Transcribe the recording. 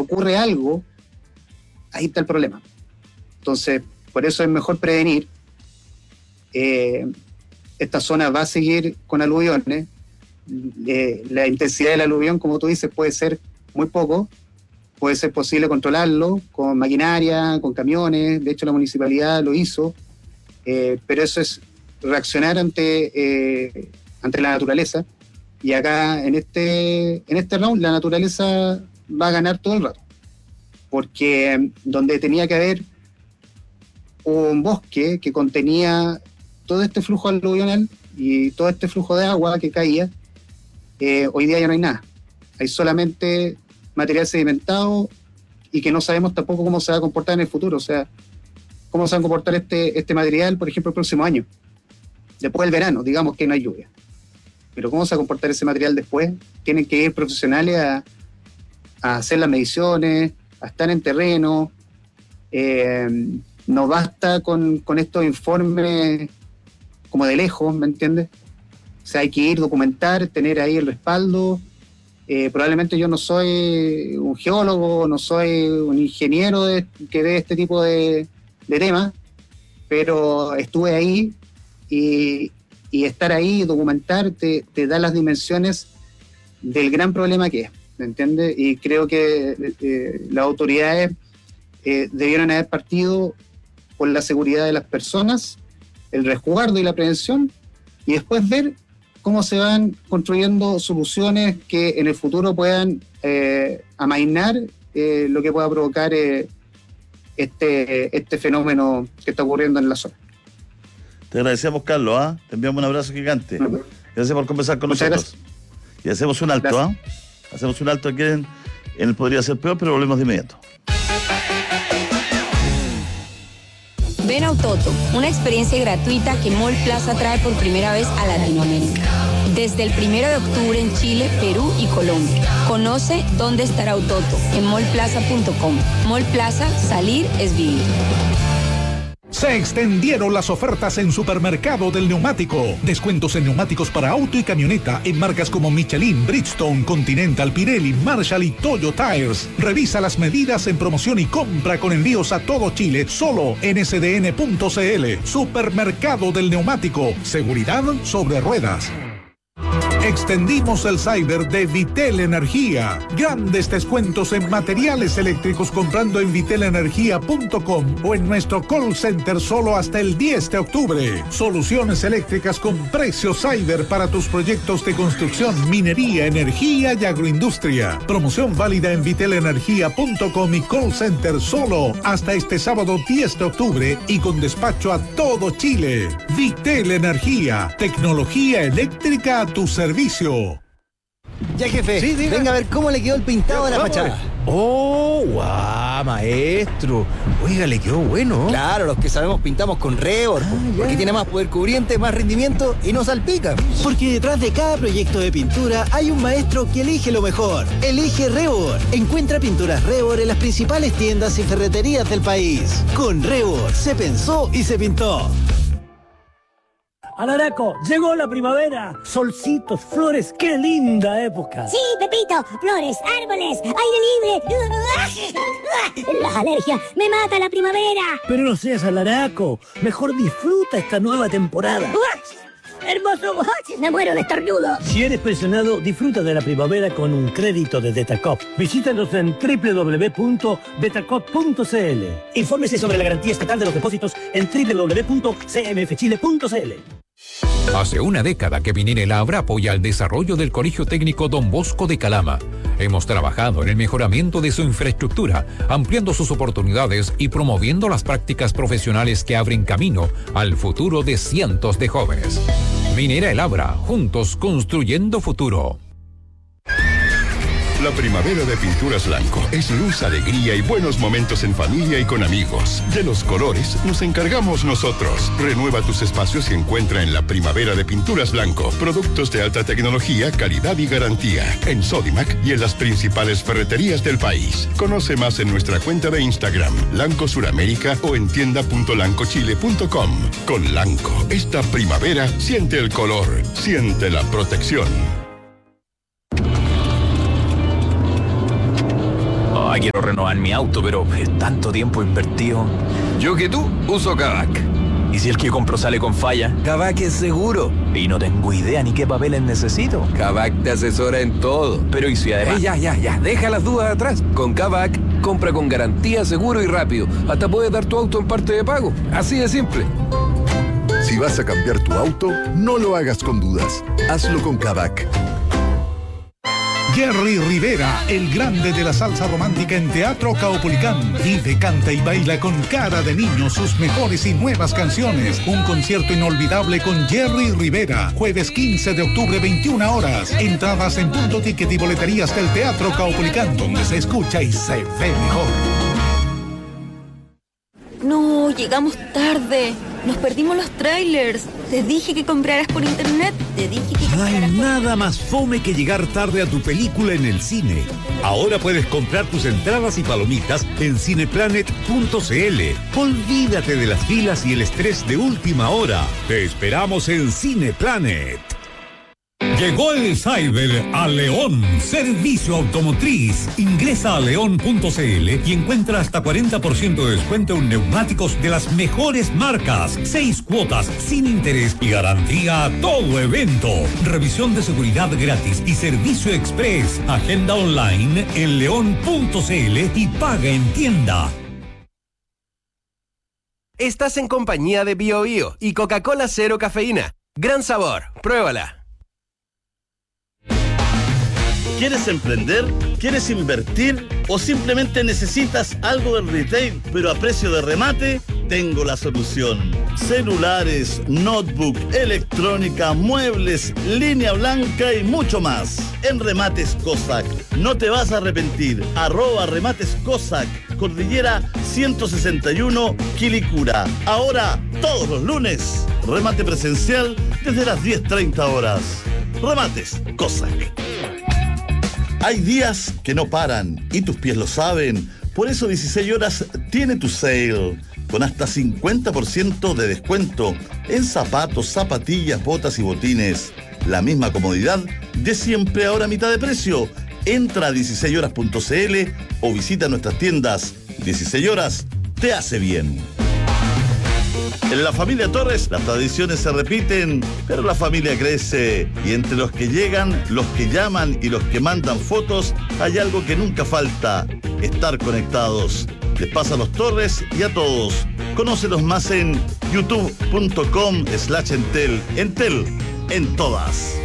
ocurre algo, ahí está el problema. Entonces, por eso es mejor prevenir. Esta zona va a seguir con aluviones. La intensidad del aluvión, como tú dices, puede ser muy poco. Puede ser posible controlarlo con maquinaria, con camiones. De hecho, la municipalidad lo hizo. Pero eso es reaccionar ante la naturaleza. Y acá, en este round, la naturaleza va a ganar todo el rato. Porque donde tenía que haber un bosque que contenía todo este flujo aluvional y todo este flujo de agua que caía, hoy día ya no hay nada. Hay solamente material sedimentado y que no sabemos tampoco cómo se va a comportar en el futuro. O sea, cómo se va a comportar este material, por ejemplo, el próximo año. Después del verano, digamos que no hay lluvia. Pero cómo se va a comportar ese material después, tienen que ir profesionales a hacer las mediciones, a estar en terreno. No basta con estos informes como de lejos, ¿me entiendes? O sea, hay que ir, documentar, tener ahí el respaldo. Probablemente yo no soy un geólogo, no soy un ingeniero que ve este tipo de temas, pero estuve ahí y estar ahí, documentar, te da las dimensiones del gran problema que es, ¿me entiendes? Y creo que las autoridades debieron haber partido por la seguridad de las personas, el resguardo y la prevención, y después ver cómo se van construyendo soluciones que en el futuro puedan amainar lo que pueda provocar este fenómeno que está ocurriendo en la zona. Te agradecemos, Carlos, te enviamos un abrazo gigante. Gracias por conversar con nosotros. Y hacemos un alto, hacemos un alto aquí en el Podría Ser Peor, pero volvemos de inmediato. Ven a Autoto, una experiencia gratuita que Mall Plaza trae por primera vez a Latinoamérica. Desde el 1 de octubre en Chile, Perú y Colombia. Conoce dónde estará Autoto en mallplaza.com. Mall Plaza, salir es vivir. Se extendieron las ofertas en Supermercado del Neumático. Descuentos en neumáticos para auto y camioneta en marcas como Michelin, Bridgestone, Continental, Pirelli, Marshall y Toyo Tires. Revisa las medidas en promoción y compra con envíos a todo Chile solo en sdn.cl. Supermercado del Neumático. Seguridad sobre ruedas. Extendimos el Cyber de Vitel Energía. Grandes descuentos en materiales eléctricos comprando en vitelenergia.com o en nuestro call center solo hasta el 10 de octubre. Soluciones eléctricas con precios Cyber para tus proyectos de construcción, minería, energía y agroindustria. Promoción válida en vitelenergia.com y call center solo hasta este sábado 10 de octubre y con despacho a todo Chile. Vitel Energía. Tecnología eléctrica a tu servicio. Ya, jefe, sí, venga a ver cómo le quedó el pintado de la fachada. ¡Oh, guau, maestro! Oiga, le quedó bueno. Claro, los que sabemos pintamos con Rebor, porque tiene más poder cubriente, más rendimiento y no salpica. Porque detrás de cada proyecto de pintura hay un maestro que elige lo mejor. Elige Rebor. Encuentra pinturas Rebor en las principales tiendas y ferreterías del país. Con Rebor se pensó y se pintó. Alaraco, llegó la primavera. Solcitos, flores, qué linda época. Sí, Pepito, flores, árboles, aire libre. Las alergias, me mata la primavera. Pero no seas alaraco, mejor disfruta esta nueva temporada. ¡Hermoso! Me muero de estornudo. Si eres pensionado, disfruta de la primavera con un crédito de Detacop. Visítanos en www.detacop.cl. Infórmese sobre la garantía estatal de los depósitos en www.cmfchile.cl. Hace una década que Minera Abra apoya el desarrollo del Colegio Técnico Don Bosco de Calama. Hemos trabajado en el mejoramiento de su infraestructura, ampliando sus oportunidades y promoviendo las prácticas profesionales que abren camino al futuro de cientos de jóvenes. Minera El Abra, juntos construyendo futuro. La primavera de Pinturas Blanco es luz, alegría y buenos momentos en familia y con amigos. De los colores nos encargamos nosotros. Renueva tus espacios y encuentra en la primavera de Pinturas Blanco productos de alta tecnología, calidad y garantía. En Sodimac y en las principales ferreterías del país. Conoce más en nuestra cuenta de Instagram, Lanco Suramérica, o en tienda.lancochile.com. Con Lanco, esta primavera siente el color, siente la protección. quiero renovar mi auto, pero es tanto tiempo invertido. Yo que tú uso Kavak. ¿Y si el que compro sale con falla? Kavak es seguro. Y no tengo idea ni qué papeles necesito. Kavak te asesora en todo. Pero ¿y si además? Ya, deja las dudas atrás. Con Kavak, compra con garantía, seguro y rápido. Hasta puedes dar tu auto en parte de pago. Así de simple. Si vas a cambiar tu auto, no lo hagas con dudas. Hazlo con Kavak. Jerry Rivera, el grande de la salsa romántica en Teatro Caupolicán. Vive, canta y baila con cara de niño sus mejores y nuevas canciones. Un concierto inolvidable con Jerry Rivera. Jueves 15 de octubre, 21 horas. Entradas en Punto Ticket y boleterías del Teatro Caupolicán, donde se escucha y se ve mejor. No, llegamos tarde. Nos perdimos los trailers. Te dije que compraras por internet. No hay nada más fome que llegar tarde a tu película en el cine. Ahora puedes comprar tus entradas y palomitas en cineplanet.cl. Olvídate de las filas y el estrés de última hora. Te esperamos en Cineplanet. Llegó el Cyber a León. Servicio automotriz. Ingresa a león.cl y encuentra hasta 40% de descuento en neumáticos de las mejores marcas. 6 cuotas sin interés y garantía a todo evento. Revisión de seguridad gratis y servicio express. Agenda online en león.cl y paga en tienda. Estás en compañía de Bio Bio y Coca-Cola Cero Cafeína. Gran sabor. Pruébala. ¿Quieres emprender? ¿Quieres invertir? ¿O simplemente necesitas algo de retail pero a precio de remate? Tengo la solución. Celulares, notebook, electrónica, muebles, línea blanca y mucho más. En Remates Cossack. No te vas a arrepentir. @Remates Cossack. Cordillera 161, Quilicura. Ahora, todos los lunes. Remate presencial desde las 10:30 horas. Remates Cossack. Hay días que no paran y tus pies lo saben. Por eso 16 horas tiene tu sale. Con hasta 50% de descuento en zapatos, zapatillas, botas y botines. La misma comodidad de siempre, ahora a mitad de precio. Entra a 16horas.cl o visita nuestras tiendas. 16 horas te hace bien. En la familia Torres las tradiciones se repiten, pero la familia crece. Y entre los que llegan, los que llaman y los que mandan fotos, hay algo que nunca falta: estar conectados. Les pasa a los Torres y a todos. Conócelos más en youtube.com/Entel. Entel, en todas.